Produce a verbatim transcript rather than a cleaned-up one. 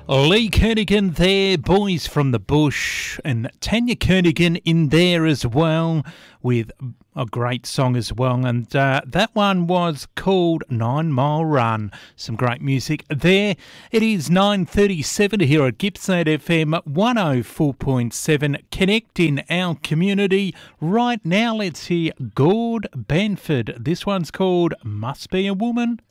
Lee Kernaghan there, Boys from the Bush, and Tanya Kernaghan in there as well with a great song as well. And uh, that one was called Nine Mile Run. Some great music there. It is nine thirty-seven here at Gippsland F M one oh four point seven, connecting our community. Right now, let's hear Gord Banford. This one's called Must Be a Woman.